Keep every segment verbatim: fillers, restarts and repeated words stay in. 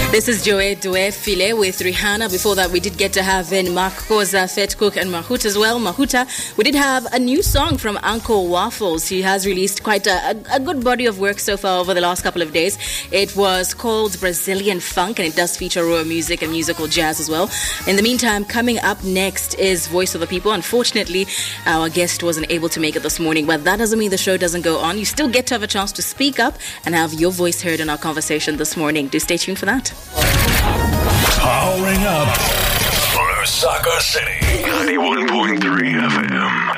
This is Joe Due File with Rihanna. Before that, we did get to have in Mark Koza, Fet Cook, and Mahuta as well. Mahuta, we did have a new song from Uncle Waffles. He has released quite a, a, a good body of work so far over the last couple of days. It was called Brazilian Funk, and it does feature raw music and musical jazz as well. In the meantime, coming up next is Voice of the People. Unfortunately, our guest wasn't able to make it this morning, but that doesn't mean the show doesn't go on. You still get to have a chance to speak up and have your voice heard in our conversation this morning. Do stay tuned for that. Powering up Lusaka City, ninety-one point three F M.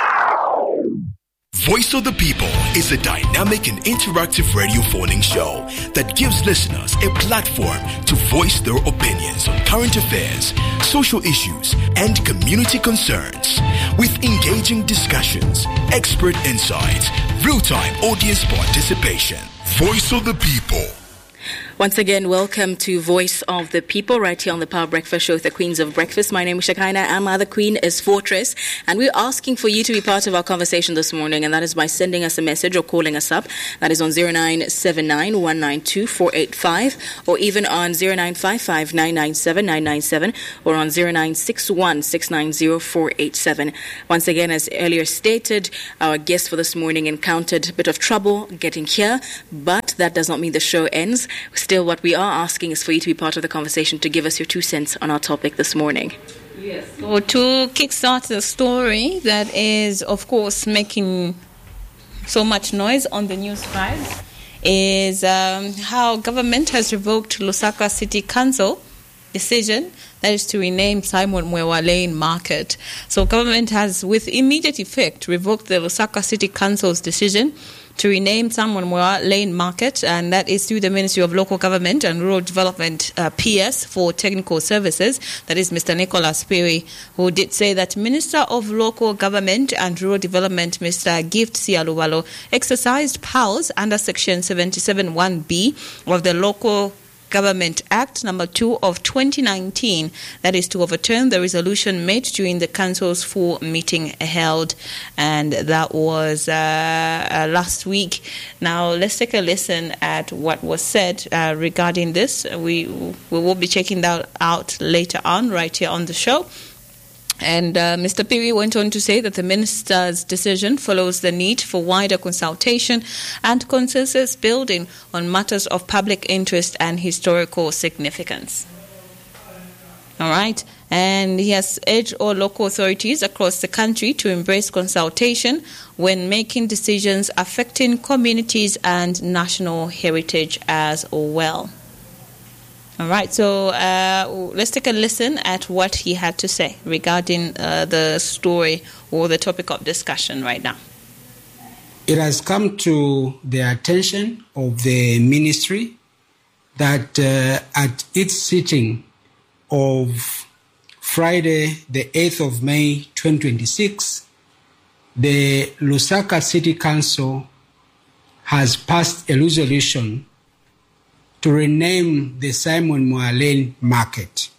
Voice of the People is a dynamic and interactive radio phoning show that gives listeners a platform to voice their opinions on current affairs, social issues, and community concerns. With engaging discussions, expert insights, real-time audience participation. Voice of the People. Once again, welcome to Voice of the People right here on the Power Breakfast Show with the Queens of Breakfast. My name is Shakaina and my other queen is Fortress. And we're asking for you to be part of our conversation this morning, and that is by sending us a message or calling us up. That is on zero nine seven nine, one nine two, four eight five or even on zero nine five five, nine nine seven, nine nine seven or on zero nine six one, six nine zero, four eight seven. Once again, as earlier stated, our guest for this morning encountered a bit of trouble getting here, but that does not mean the show ends. Still, what we are asking is for you to be part of the conversation, to give us your two cents on our topic this morning. Yes. So to kickstart the story that is, of course, making so much noise on the news feeds is um, how government has revoked Lusaka City Council decision that is to rename Simon Mwewa Lane Market. So government has, with immediate effect, revoked the Lusaka City Council's decision to rename Simon Mwewa Lane Market, and that is through the Ministry of Local Government and Rural Development, uh, P S, for Technical Services. That is Mister Nicholas Perry, who did say that Minister of Local Government and Rural Development, Mister Gift Sialubalo, exercised powers under Section seventy-seven one B of the Local Government Act number two of twenty nineteen, that is to overturn the resolution made during the council's full meeting held, and that was uh, uh, last week. Now let's take a listen at what was said uh, regarding this. We we will be checking that out later on right here on the show. And uh, Mister Piri went on to say that the minister's decision follows the need for wider consultation and consensus building on matters of public interest and historical significance. All right. And he has urged all local authorities across the country to embrace consultation when making decisions affecting communities and national heritage as well. All right, so uh, let's take a listen at what he had to say regarding uh, the story or the topic of discussion right now. It has come to the attention of the ministry that uh, at its sitting of Friday, the eighth of May, twenty twenty-six, the Lusaka City Council has passed a resolution to rename the Simon Mwewa Lane Market.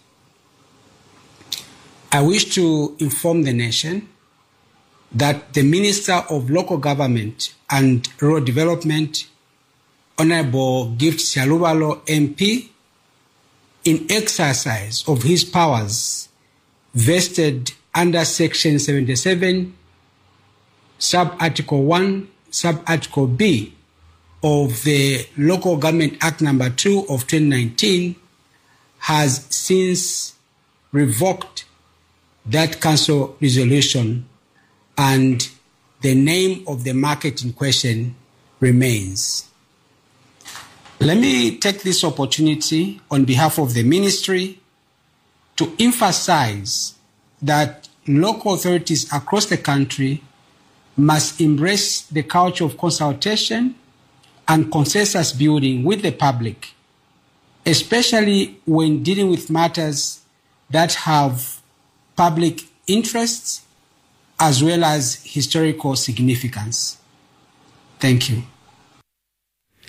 I wish to inform the nation that the Minister of Local Government and Rural Development, Honorable Gift Sialubalo M P, in exercise of his powers vested under Section seventy-seven, Sub-Article one, Sub-Article B, of the Local Government Act number two of twenty nineteen, has since revoked that council resolution, and the name of the market in question remains. Let me take this opportunity on behalf of the ministry to emphasize that local authorities across the country must embrace the culture of consultation and consensus building with the public, especially when dealing with matters that have public interests as well as historical significance. Thank you.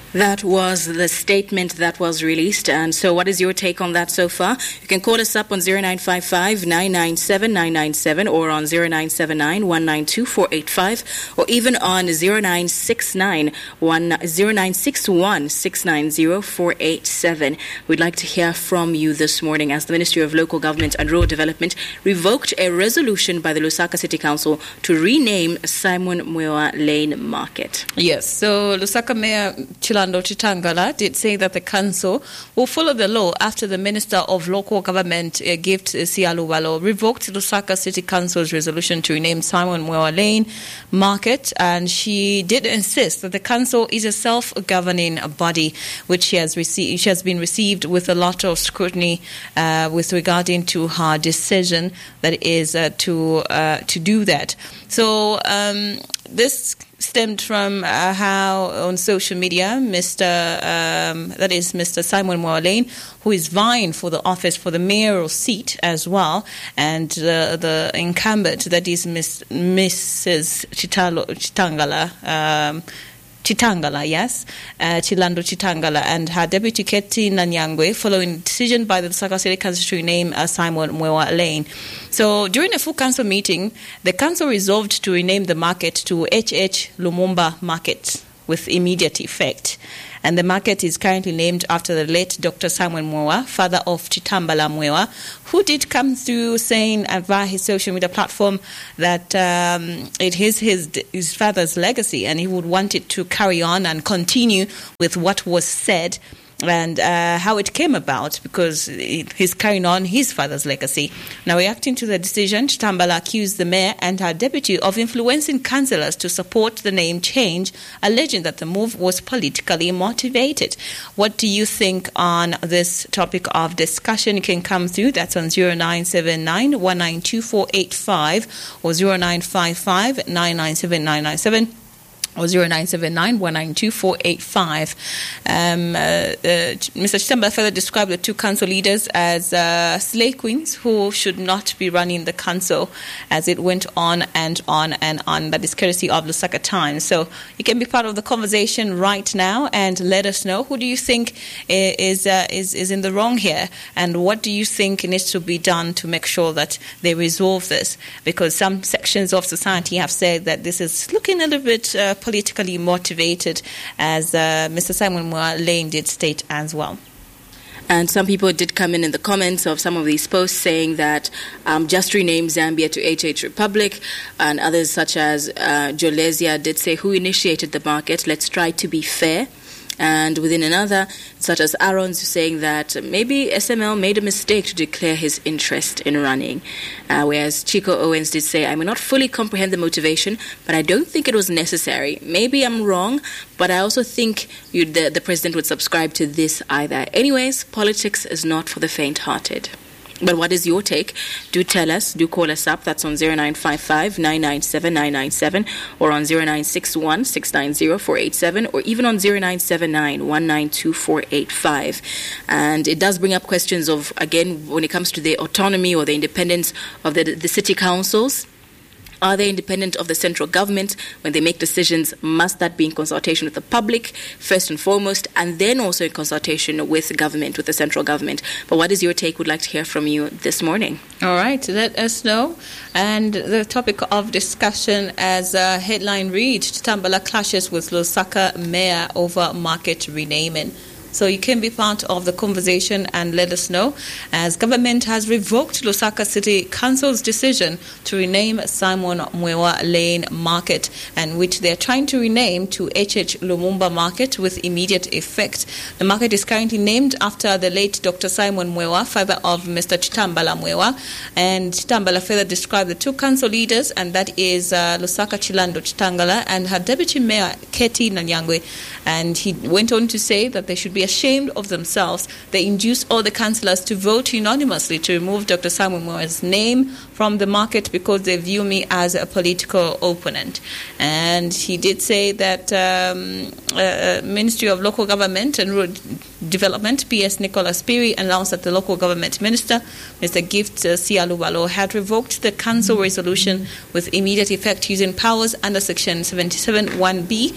That was the statement that was released. And so what is your take on that so far? You can call us up on zero nine five five, nine nine seven, nine nine seven or on zero nine seven nine, one nine two, four eight five or even on zero nine six nine, zero nine six one, six nine zero, four eight seven. We'd like to hear from you this morning as the Ministry of Local Government and Rural Development revoked a resolution by the Lusaka City Council to rename Simon Mwewa Lane Market. Yes, so Lusaka Mayor Chilando Chitangala did say that the council will follow the law after the Minister of Local Government, uh, Gift Sialubalo, revoked Lusaka City Council's resolution to rename Simon Mwewa Lane Market, and she did insist that the council is a self-governing body, which she has received. She has been received with a lot of scrutiny uh, with regarding to her decision that is uh, to uh, to do that. So um, this stemmed from uh, how on social media, Mister Um, that is Mister Simon Mwewa Lane, who is vying for the office for the mayoral seat as well, and uh, the incumbent, that is Miss Missus Chitalo, Chitangala. Um, Chitangala, yes, uh, Chilando Chitangala, and her deputy Keti Nanyangwe, following a decision by the Lusaka City Council to rename uh, Simon Mwewa Lane. So during a full council meeting, the council resolved to rename the market to H H Lumumba Market with immediate effect. And the market is currently named after the late Doctor Simon Mwewa, father of Chitambala Mwewa, who did come through saying uh, via his social media platform that um, it is his, his father's legacy and he would want it to carry on and continue with what was said and uh, how it came about, because he's carrying on his father's legacy. Now, reacting to the decision, Chitambala accused the mayor and her deputy of influencing councillors to support the name change, alleging that the move was politically motivated. What do you think on this topic of discussion? You can come through. That's on zero nine seven nine, one nine two, four eight five or zero nine five five, nine nine seven, nine nine seven. Or zero nine seven nine, one nine two, four eight five. Um, uh, uh, Mister Chitambala further described the two council leaders as uh, slay queens who should not be running the council, as it went on and on and on. That is courtesy of Lusaka Times. So you can be part of the conversation right now and let us know, who do you think is uh, is is in the wrong here, and what do you think needs to be done to make sure that they resolve this? Because some sections of society have said that this is looking a little bit uh, politically motivated, as uh, Mister Simon Mwewa Lane did state as well. And some people did come in in the comments of some of these posts saying that um, just rename Zambia to H H Republic, and others such as uh, Jolesia did say, who initiated the market? Let's try to be fair. And within another, such as Aaron's, saying that maybe S M L made a mistake to declare his interest in running. Uh, whereas Chico Owens did say, I may not fully comprehend the motivation, but I don't think it was necessary. Maybe I'm wrong, but I also think you, the, the president would subscribe to this either. Anyways, politics is not for the faint-hearted. But what is your take? Do tell us. Do call us up. That's on zero nine five five, nine nine seven, nine nine seven or on zero nine six one, six nine zero, four eight seven or even on zero nine seven nine, one nine two, four eight five. And it does bring up questions of, again, when it comes to the autonomy or the independence of the, the city councils. Are they independent of the central government? When they make decisions, must that be in consultation with the public, first and foremost, and then also in consultation with the government, with the central government? But what is your take? We'd like to hear from you this morning. All right, let us know. And the topic of discussion, as a headline reads, Chitambala clashes with Lusaka mayor over market renaming. So you can be part of the conversation and let us know, as government has revoked Lusaka City Council's decision to rename Simon Mwewa Lane Market, and which they are trying to rename to H H Lumumba Market with immediate effect. The market is currently named after the late Doctor Simon Mwewa, father of Mister Chitambala Mwewa. And Chitambala further described the two council leaders, and that is uh, Lusaka Chilando Chitangala and her deputy mayor Keti Nanyangwe. And he went on to say that there should be a ashamed of themselves. They induced all the councillors to vote unanimously to remove Doctor Simon Mwewa's name from the market because they view me as a political opponent. And he did say that um, uh, Ministry of Local Government and Rural Development, P S Nicholas Piri, announced that the local government minister, Mister Gift uh, Sialubalo, had revoked the council resolution with immediate effect using powers under Section seventy-seven one B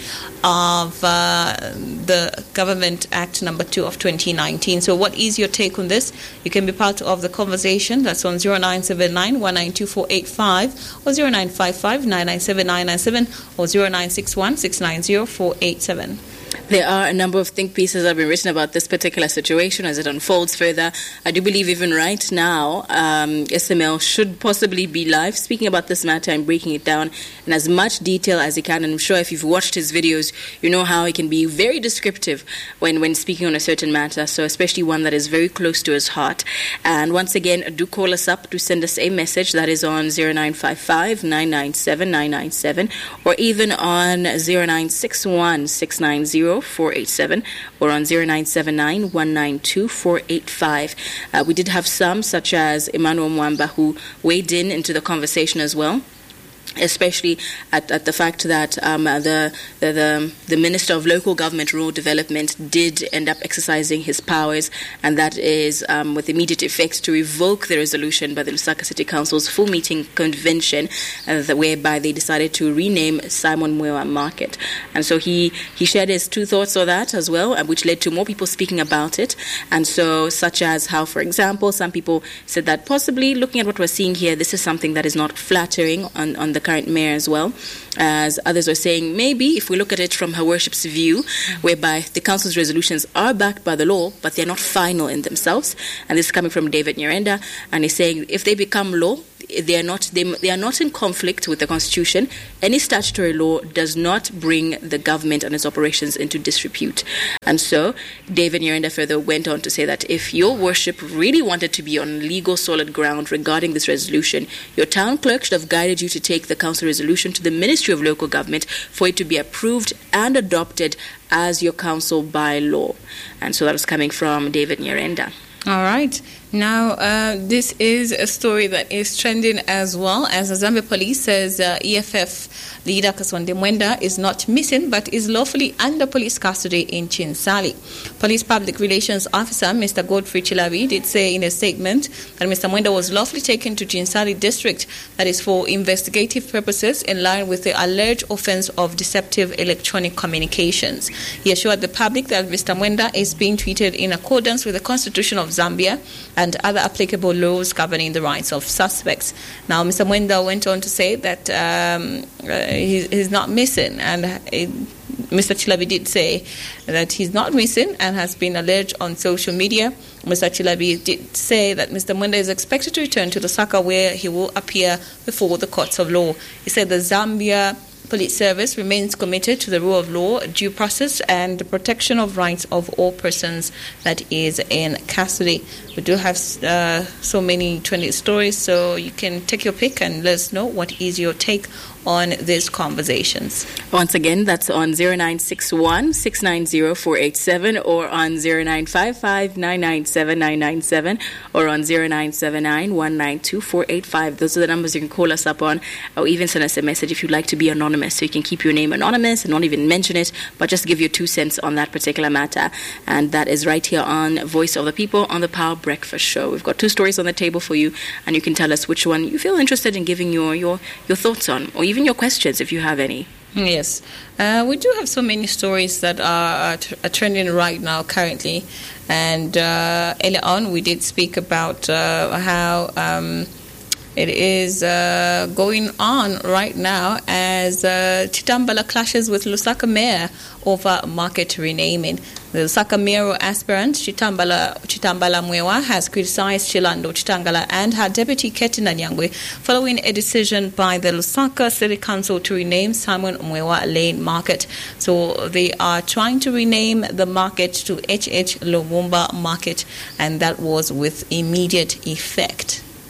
of uh, the Government Act number two of twenty nineteen. So what is your take on this? You can be part of the conversation. That's on zero nine seven nine, one nine two four eight five or zero nine five five, nine nine seven, nine nine seven or zero nine six one, six nine zero, four eight seven. There are a number of think pieces that have been written about this particular situation as it unfolds further. I do believe even right now, um, S M L should possibly be live speaking about this matter and breaking it down in as much detail as he can. And I'm sure if you've watched his videos, you know how he can be very descriptive when, when speaking on a certain matter, so especially one that is very close to his heart. And once again, do call us up to send us a message that is on zero nine five five, nine nine seven, nine nine seven or even on zero nine six one, six nine zero, four eight seven or on zero nine seven nine, one nine two, four eight five. Uh, we did have some, such as Emmanuel Mwamba, who weighed in into the conversation as well, especially at, at the fact that um, the, the, the the Minister of Local Government Rural Development did end up exercising his powers, and that is um, with immediate effect to revoke the resolution by the Lusaka City Council's full meeting convention, uh, the, whereby they decided to rename Simon Mwewa Market. And so he, he shared his two thoughts on that as well, uh, which led to more people speaking about it. And so, such as how, for example, some people said that possibly looking at what we're seeing here, this is something that is not flattering on, on the current mayor as well, as others are saying maybe if we look at it from her worship's view, whereby the council's resolutions are backed by the law but they're not final in themselves, and this is coming from David Nyirenda, and he's saying if they become law, they are not they, they are not in conflict with the Constitution. Any statutory law does not bring the government and its operations into disrepute. And so David Nyirenda further went on to say that if your worship really wanted to be on legal solid ground regarding this resolution, your town clerk should have guided you to take the council resolution to the Ministry of Local Government for it to be approved and adopted as your council by law. And so that was coming from David Nyirenda. All right. Now, uh, this is a story that is trending as well, as the Zambia police says uh, E F F leader Kaswande Mwenda is not missing but is lawfully under police custody in Chinsali. Police Public Relations Officer Mister Godfrey Chilabi did say in a statement that Mister Mwenda was lawfully taken to Chinsali district, that is for investigative purposes in line with the alleged offense of deceptive electronic communications. He assured the public that Mister Mwenda is being treated in accordance with the Constitution of Zambia and other applicable laws governing the rights of suspects. Now, Mister Mwenda went on to say that um, uh, he, he's not missing, and uh, Mister Chilabi did say that he's not missing and has been alleged on social media. Mister Chilabi did say that Mister Mwenda is expected to return to Lusaka, where he will appear before the courts of law. He said the Zambia Police Service remains committed to the rule of law, due process, and the protection of rights of all persons that is in custody. We do have uh, so many twenty stories, so you can take your pick and let us know what is your take on these conversations. Once again, that's on zero nine six one, six nine zero, four eight seven or on zero nine five five, nine nine seven, nine nine seven or on zero nine seven nine, one nine two, four eight five. Those are the numbers you can call us up on, or even send us a message if you'd like to be anonymous. So you can keep your name anonymous and not even mention it, but just give your two cents on that particular matter. And that is right here on Voice of the People on the Power Breakfast Show. We've got two stories on the table for you, and you can tell us which one you feel interested in giving your, your, your thoughts on, or even your questions if you have any. Yes. Uh, we do have so many stories that are, t- are trending right now currently. And uh, earlier on we did speak about uh, how um, it is uh, going on right now as uh, Chitambala clashes with Lusaka Mayor over market renaming. The Lusaka mayoral aspirant Chitambala, Chitambala Mwewa has criticized Chilando Chitangala and her deputy Ketina Nyangwe following a decision by the Lusaka City Council to rename Simon Mwewa Lane Market. So they are trying to rename the market to H H Lumumba Market, and that was with immediate effect.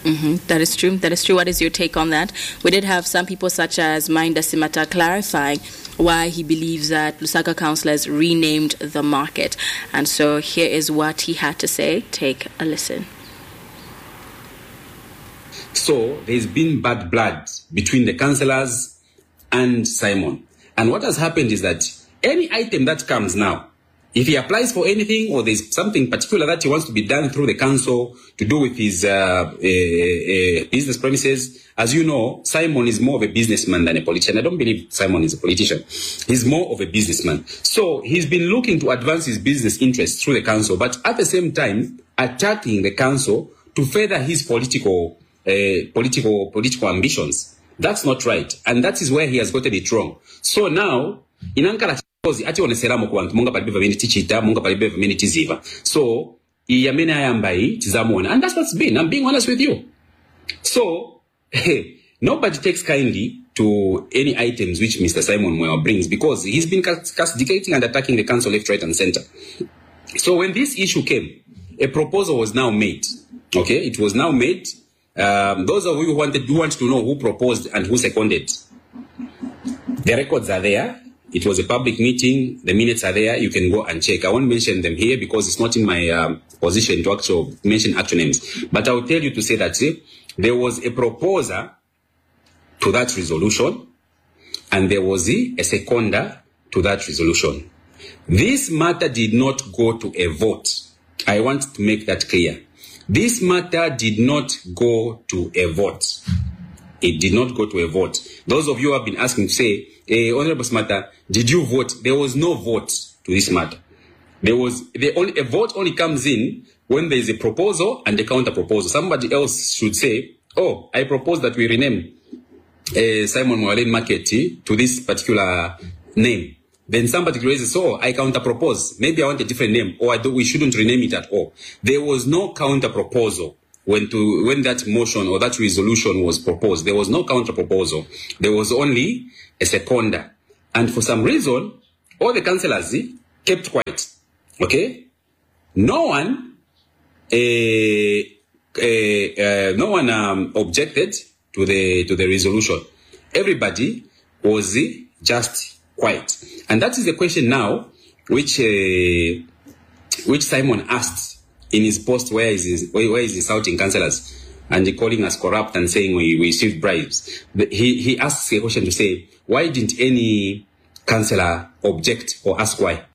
Mm-hmm. That is true. That is true. What is your take on that? We did have some people such as Mainda Simata clarifying why he believes that Lusaka councillors renamed the market. And so here is what he had to say. Take a listen. So there's been bad blood between the councillors and Simon. And what has happened is that any item that comes now, if he applies for anything or there's something particular that he wants to be done through the council to do with his uh, uh, uh, business premises, as you know, Simon is more of a businessman than a politician. I don't believe Simon is a politician. He's more of a businessman. So he's been looking to advance his business interests through the council, but at the same time, attacking the council to further his political, uh, political, political ambitions. That's not right. And that is where he has gotten it wrong. So now, in Ankara, ati oneseramu kwantu munga palibe vamini tichita munga palibe vamini tiziva so iyamene ayambai tizamuona, and that's what's been. I'm being honest with you. So hey, nobody takes kindly to any items which Mister Simon Mwewa brings, because he's been castigating and attacking the council left, right and center. So when this issue came, a proposal was now made. Okay, it was now made. Um, those of you who wanted who want to know who proposed and who seconded, the records are there. It was a public meeting. The minutes are there. You can go and check. I won't mention them here because it's not in my um, position to actually mention actual names. But I'll tell you to say that eh, there was a proposer to that resolution, and there was eh, a seconder to that resolution. This matter did not go to a vote. I want to make that clear. This matter did not go to a vote. It did not go to a vote. Those of you who have been asking to say, eh, Honorable Smata, did you vote? There was no vote to this matter. There was the only a vote only comes in when there is a proposal and a counter proposal. Somebody else should say, "Oh, I propose that we rename uh, Simon Mwalin Market to this particular name." Then somebody raises, "Oh, I counter propose. Maybe I want a different name, or I do, we shouldn't rename it at all." There was no counter proposal. When to when that motion or that resolution was proposed, there was no counter proposal. There was only a seconder, and for some reason, all the councillors kept quiet. Okay, no one, uh, uh, uh, no one um, objected to the to the resolution. Everybody was just quiet, and that is the question now, which uh, which Simon asked in his post, where is he, where is he insulting councillors and calling us corrupt and saying we, we received bribes. He, he asks a question to say, why didn't any councillor object or ask why?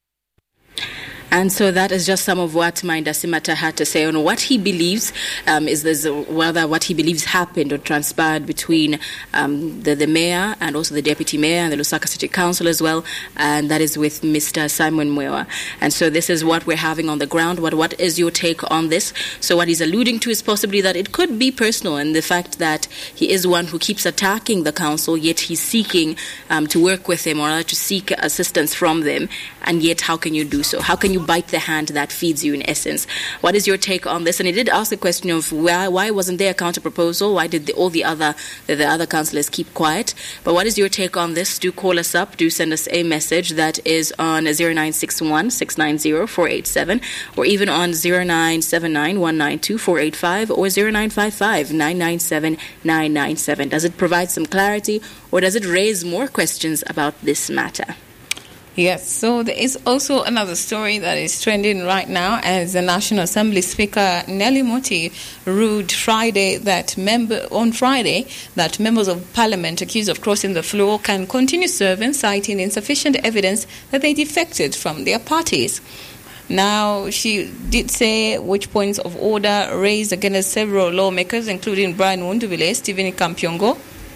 And so that is just some of what Mainda Simata had to say on what he believes um, is this, whether what he believes happened or transpired between um, the, the mayor and also the deputy mayor and the Lusaka City Council as well, and that is with Mister Simon Mwewa. And so this is what we're having on the ground. What What is your take on this? So what he's alluding to is possibly that it could be personal, and the fact that he is one who keeps attacking the council, yet he's seeking um, to work with them or to seek assistance from them, and yet how can you do so? How can you bite the hand that feeds you, in essence? What is your take on this? And he did ask the question of why, why wasn't there a counter proposal? Why did the, all the other the, the other councillors keep quiet? But what is your take on this? Do call us up. Do send us a message that is on zero nine six one, six nine zero, four eight seven, or even on zero nine seven nine, one nine two, four eight five or zero nine five five, nine nine seven, nine nine seven. Does it provide some clarity, or does it raise more questions about this matter? Yes, so there is also another story that is trending right now, as the National Assembly Speaker Nelly Moti ruled Friday that member on Friday that members of Parliament accused of crossing the floor can continue serving, citing insufficient evidence that they defected from their parties. Now, she did say which points of order raised against several lawmakers, including Brian Wunduvile, Stephen Kampyongo,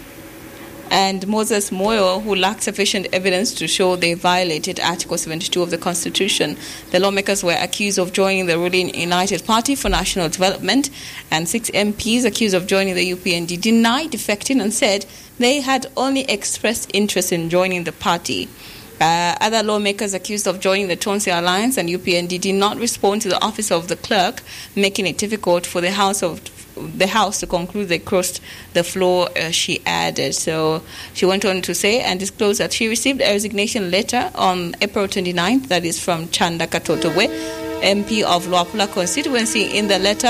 and Moses Moyo, who lacked sufficient evidence to show they violated Article seventy-two of the Constitution. The lawmakers were accused of joining the ruling United Party for National Development, and six M Ps accused of joining the U P N D denied defecting and said they had only expressed interest in joining the party. Uh, other lawmakers accused of joining the Tonsi Alliance and U P N D did not respond to the office of the clerk, making it difficult for the House of the House to conclude they crossed the floor, uh, she added. So she went on to say and disclose that she received a resignation letter on April twenty-ninth, that is from Chanda Katotogwe, M P of Luapula constituency. In the letter,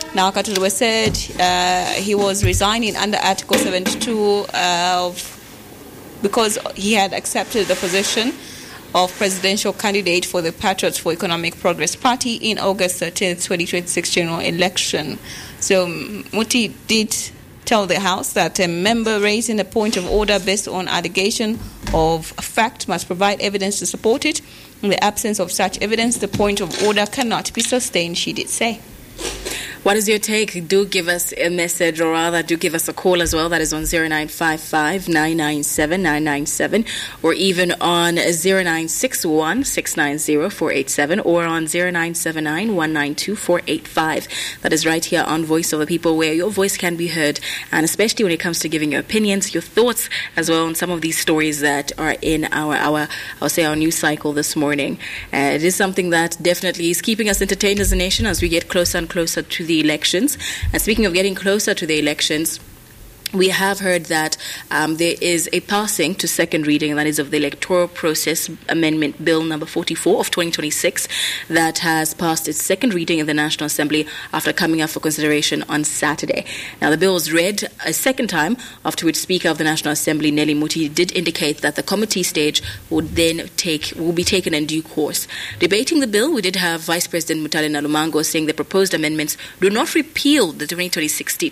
Now, Katulwe said uh, he was resigning under Article seventy-two uh, because he had accepted the position of presidential candidate for the Patriots for Economic Progress Party in August thirteenth, twenty twenty-six general election. So Muti did tell the House that a member raising a point of order based on allegation of fact must provide evidence to support it. In the absence of such evidence, the point of order cannot be sustained, she did say. What is your take? Do give us a message, or rather do give us a call as well. That is on zero nine five five, nine nine seven, nine nine seven, or even on zero nine six one, six nine zero, four eight seven, or on zero nine seven nine, one nine two, four eight five. That is right here on Voice of the People, where your voice can be heard, and especially when it comes to giving your opinions, your thoughts, as well on some of these stories that are in our, our I'll say, our news cycle this morning. Uh, it is something that definitely is keeping us entertained as a nation as we get closer and closer to the elections. And speaking of getting closer to the elections, we have heard that um, there is a passing to second reading, and that is of the Electoral Process Amendment Bill number forty-four of twenty twenty-six, that has passed its second reading in the National Assembly after coming up for consideration on Saturday. Now, the bill was read a second time, after which Speaker of the National Assembly, Nelly Muti, did indicate that the committee stage would then take will be taken in due course. Debating the bill, we did have Vice President Mutale Nalumango saying the proposed amendments do not repeal the twenty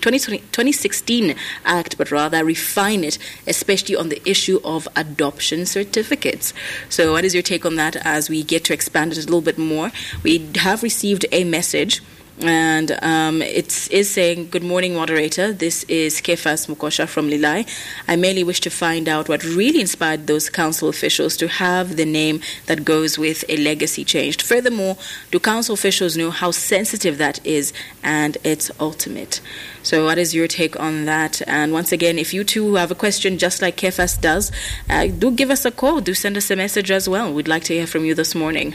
sixteen Act, but rather refine it, especially on the issue of adoption certificates. So what is your take on that as we get to expand it a little bit more? We have received a message, and um, it is saying, "Good morning, moderator. This is Kefas Mukosha from Lilai. I merely wish to find out what really inspired those council officials to have the name that goes with a legacy changed. Furthermore, do council officials know how sensitive that is and its ultimate?" So what is your take on that? And once again, if you too have a question just like Kefas does, uh, do give us a call. Do send us a message as well. We'd like to hear from you this morning.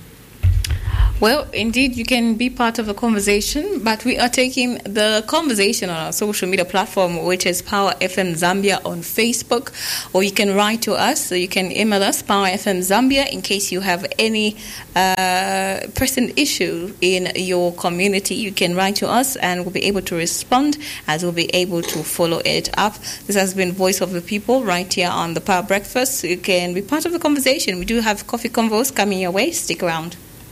Well, indeed, you can be part of the conversation, but we are taking the conversation on our social media platform, which is Power F M Zambia on Facebook, or you can write to us. So you can email us, Power F M Zambia, in case you have any uh, pressing issue in your community. You can write to us, and we'll be able to respond, as we'll be able to follow it up. This has been Voice of the People right here on the Power Breakfast. You can be part of the conversation. We do have coffee convos coming your way. Stick around.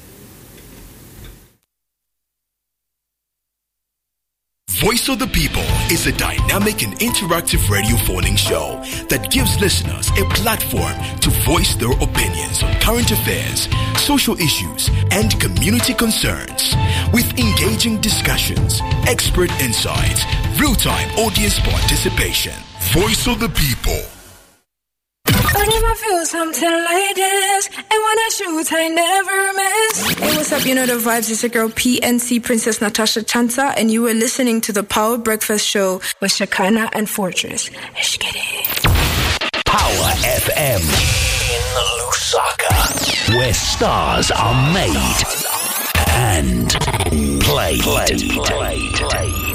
Voice of the People is a dynamic and interactive radio phoning show that gives listeners a platform to voice their opinions on current affairs, social issues, and community concerns. With engaging discussions, expert insights, real-time audience participation. Voice of the People. I never feel something like this, and when I shoot, I never miss. Hey, what's up? You know the vibes. It's your girl P N C Princess Natasha Chansa, and you were listening to the Power Breakfast Show with Shekinah and Fortress. Let's get it. Power F M in Lusaka, where stars are made and played. played, played, played.